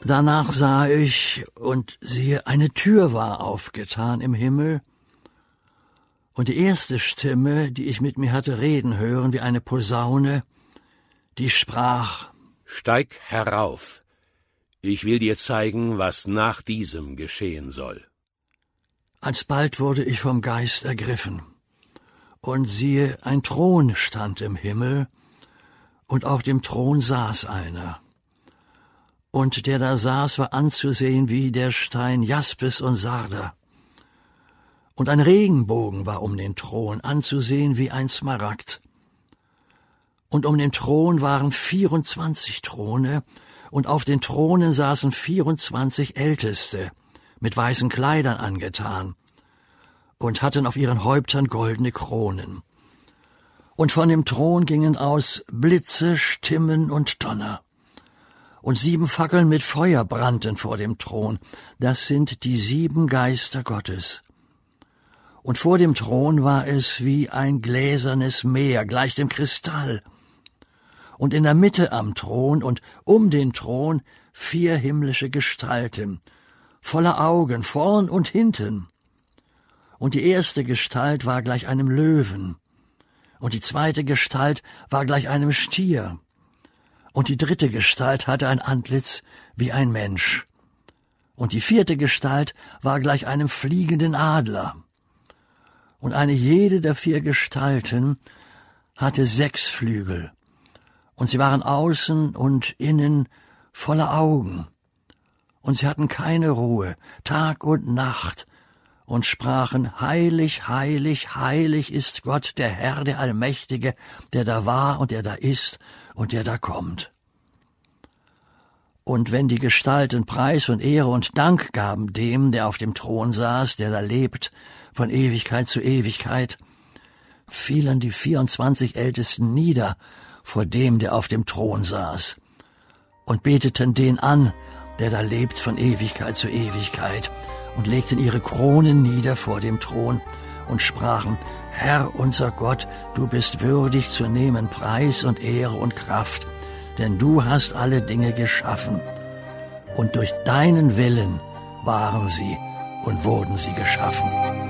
Danach sah ich, und siehe, eine Tür war aufgetan im Himmel, und die erste Stimme, die ich mit mir hatte reden hören, wie eine Posaune, die sprach: Steig herauf, ich will dir zeigen, was nach diesem geschehen soll. Alsbald wurde ich vom Geist ergriffen, und siehe, ein Thron stand im Himmel, und auf dem Thron saß einer. Und der da saß, war anzusehen wie der Stein Jaspis und Sarder. Und ein Regenbogen war um den Thron, anzusehen wie ein Smaragd. Und um den Thron waren 24 Throne, und auf den Thronen saßen 24 Älteste, mit weißen Kleidern angetan, und hatten auf ihren Häuptern goldene Kronen. Und von dem Thron gingen aus Blitze, Stimmen und Donner. Und 7 Fackeln mit Feuer brannten vor dem Thron. Das sind die 7 Geister Gottes. Und vor dem Thron war es wie ein gläsernes Meer, gleich dem Kristall. Und in der Mitte am Thron und um den Thron 4 himmlische Gestalten, voller Augen, vorn und hinten. Und die erste Gestalt war gleich einem Löwen, und die zweite Gestalt war gleich einem Stier, und die dritte Gestalt hatte ein Antlitz wie ein Mensch, und die vierte Gestalt war gleich einem fliegenden Adler. Und eine jede der 4 Gestalten hatte 6 Flügel, und sie waren außen und innen voller Augen, und sie hatten keine Ruhe, Tag und Nacht, und sprachen: Heilig, heilig, heilig ist Gott, der Herr, der Allmächtige, der da war und der da ist und der da kommt. Und wenn die Gestalten Preis und Ehre und Dank gaben dem, der auf dem Thron saß, der da lebt, von Ewigkeit zu Ewigkeit, fielen die 24 Ältesten nieder vor dem, der auf dem Thron saß, und beteten den an, der da lebt von Ewigkeit zu Ewigkeit, und legten ihre Kronen nieder vor dem Thron und sprachen: Herr unser Gott, du bist würdig zu nehmen Preis und Ehre und Kraft, denn du hast alle Dinge geschaffen, und durch deinen Willen waren sie und wurden sie geschaffen.